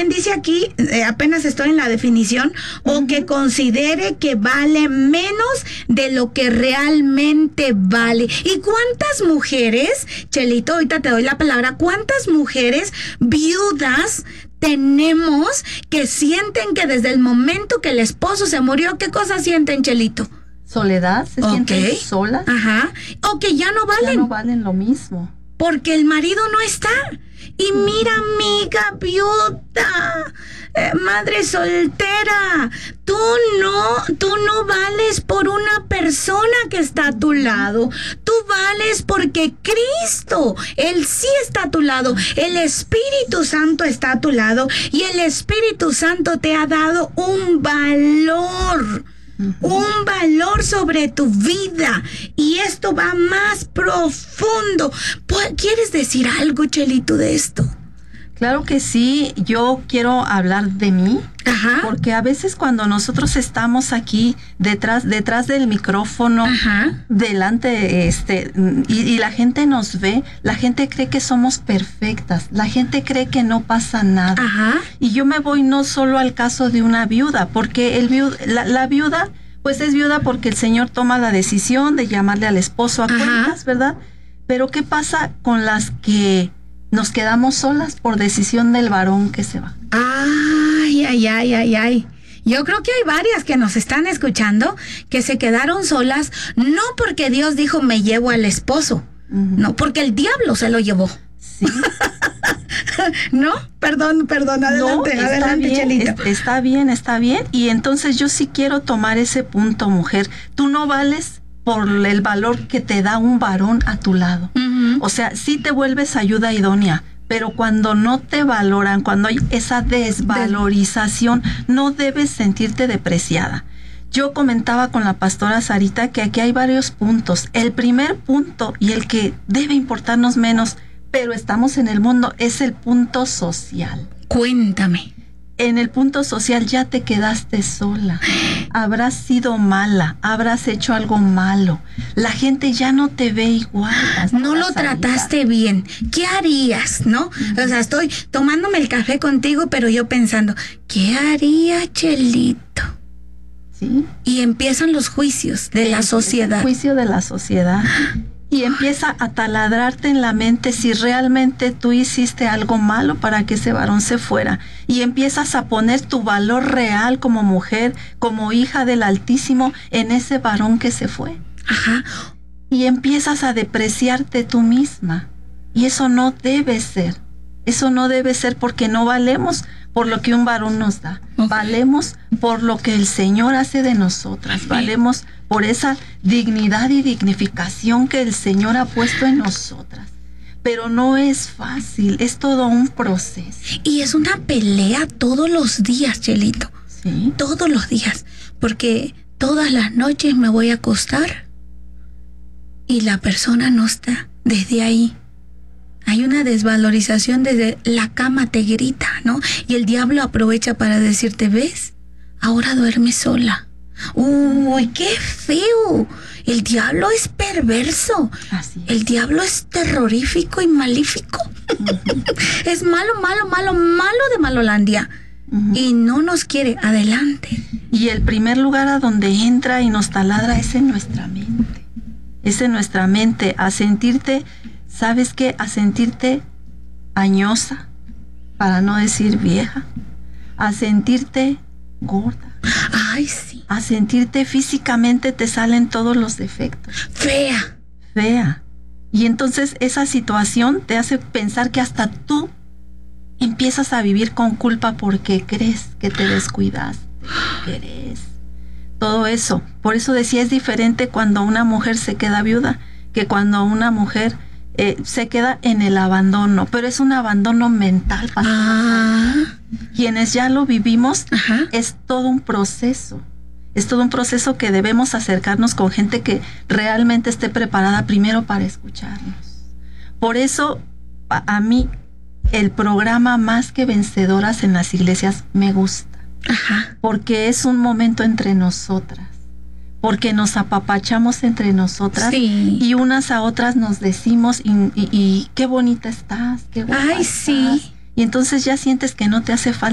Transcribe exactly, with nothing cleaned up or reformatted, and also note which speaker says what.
Speaker 1: quien dice aquí, eh, apenas estoy en la definición, uh-huh. o que considere que vale menos de lo que realmente vale. ¿Y cuántas mujeres, Chelito, ahorita te doy la palabra, cuántas mujeres viudas tenemos que sienten que desde el momento que el esposo se murió, ¿qué cosas sienten, Chelito?
Speaker 2: Soledad, se
Speaker 1: okay.
Speaker 2: sienten solas.
Speaker 1: Ajá. O que ya no valen.
Speaker 2: Ya no valen lo mismo.
Speaker 1: Porque el marido no está. Y mira, amiga viuda, eh, madre soltera, tú no, tú no vales por una persona que está a tu lado. Tú vales porque Cristo, Él sí está a tu lado. El Espíritu Santo está a tu lado. Y el Espíritu Santo te ha dado un valor. Un valor sobre tu vida. Y esto va más profundo. ¿Quieres decir algo, Chelito, de esto?
Speaker 2: Claro que sí. Yo quiero hablar de mí.
Speaker 1: Ajá.
Speaker 2: Porque a veces cuando nosotros estamos aquí detrás, detrás del micrófono,
Speaker 1: ajá.
Speaker 2: delante, este, y, y la gente nos ve, la gente cree que somos perfectas, la gente cree que no pasa nada.
Speaker 1: Ajá.
Speaker 2: Y yo me voy no solo al caso de una viuda, porque el viuda, la, la viuda, pues es viuda porque el Señor toma la decisión de llamarle al esposo a
Speaker 1: ajá.
Speaker 2: cuentas, ¿verdad? Pero ¿qué pasa con las que nos quedamos solas por decisión del varón que se va?
Speaker 1: Ay, ay, ay, ay, ay. Yo creo que hay varias que nos están escuchando que se quedaron solas, no porque Dios dijo me llevo al esposo, uh-huh. no, porque el diablo se lo llevó.
Speaker 2: Sí.
Speaker 1: No, perdón, perdón, adelante,
Speaker 2: no, está
Speaker 1: adelante,
Speaker 2: bien,
Speaker 1: Chelito.
Speaker 2: Es, está bien, está bien. Y entonces yo sí quiero tomar ese punto, mujer. Tú no vales por el valor que te da un varón a tu lado.
Speaker 1: Uh-huh.
Speaker 2: O sea, sí te vuelves ayuda idónea, pero cuando no te valoran, cuando hay esa desvalorización, no debes sentirte depreciada. Yo comentaba con la pastora Sarita que aquí hay varios puntos. El primer punto, y el que debe importarnos menos, pero estamos en el mundo, es el punto social.
Speaker 1: Cuéntame.
Speaker 2: En el punto social ya te quedaste sola. Habrás sido mala, habrás hecho algo malo. La gente ya no te ve igual.
Speaker 1: No lo trataste bien. ¿Qué harías, no? Uh-huh. O sea, estoy tomándome el café contigo, pero yo pensando, ¿qué haría Chelito?
Speaker 2: Sí.
Speaker 1: Y empiezan los juicios de la sociedad.
Speaker 2: El juicio de la sociedad. Y empieza a taladrarte en la mente si realmente tú hiciste algo malo para que ese varón se fuera. Y empiezas a poner tu valor real como mujer, como hija del Altísimo, en ese varón que se fue.
Speaker 1: Ajá.
Speaker 2: Y empiezas a depreciarte tú misma. Y eso no debe ser. Eso no debe ser porque no valemos por lo que un varón nos da. Okay. Valemos por lo que el Señor hace de nosotras. Valemos por esa dignidad y dignificación que el Señor ha puesto en nosotras. Pero no es fácil, es todo un proceso.
Speaker 1: Y es una pelea todos los días, Chelito.
Speaker 2: Sí.
Speaker 1: Todos los días. Porque todas las noches me voy a acostar y la persona no está desde ahí. Hay una desvalorización desde la cama, te grita, ¿no? Y el diablo aprovecha para decirte, ¿ves? Ahora duermes sola. ¡Uy, qué feo! El diablo es perverso.
Speaker 2: Así es.
Speaker 1: El diablo es terrorífico y malífico. Uh-huh. Es malo, malo, malo, malo de Malolandia. Uh-huh. Y no nos quiere. Adelante.
Speaker 2: Y el primer lugar a donde entra y nos taladra es en nuestra mente. Es en nuestra mente, a sentirte... ¿Sabes qué? A sentirte añosa, para no decir vieja, a sentirte gorda.
Speaker 1: Ay, sí.
Speaker 2: A sentirte físicamente te salen todos los defectos.
Speaker 1: Fea.
Speaker 2: Fea. Y entonces esa situación te hace pensar que hasta tú empiezas a vivir con culpa porque crees que te descuidaste, que crees. Todo eso. Por eso decía, es diferente cuando una mujer se queda viuda que cuando una mujer... Eh, se queda en el abandono, pero es un abandono mental.
Speaker 1: Ah.
Speaker 2: Quienes ya lo vivimos,
Speaker 1: ajá,
Speaker 2: es todo un proceso. Es todo un proceso que debemos acercarnos con gente que realmente esté preparada primero para escucharnos. Por eso, a, a mí, el programa Más que Vencedoras en las iglesias me gusta.
Speaker 1: Ajá.
Speaker 2: Porque es un momento entre nosotras. Porque nos apapachamos entre nosotras,
Speaker 1: sí,
Speaker 2: y unas a otras nos decimos y, y, y qué bonita estás, qué guapa
Speaker 1: Ay,
Speaker 2: estás.
Speaker 1: Sí.
Speaker 2: Y entonces ya sientes que no te hace falta